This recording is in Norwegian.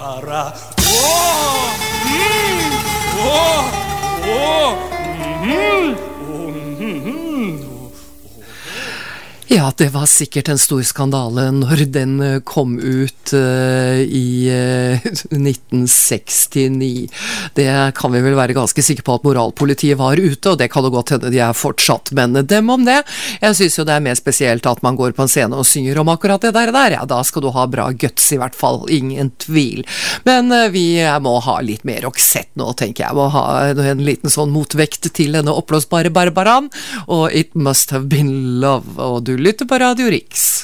bara. Ja, det var sikkert en stor skandale når den kom ut i 1969. Det kan vi vel være ganske sikre på at moralpolitiet var ute, og det kan jo godt hende de er fortsatt, men dem om det. Jeg synes jo det er mer spesielt at man går på en scene og synger om akkurat det der, ja, da skal du ha bra guts i hvert fall, ingen tvil. Men vi må ha litt mer rocksett nå, tenker jeg. Må ha en liten sånn motvekt til denne oppblåsbare Barbaran, og It Must Have Been Love, og du lytter på Radio Riks.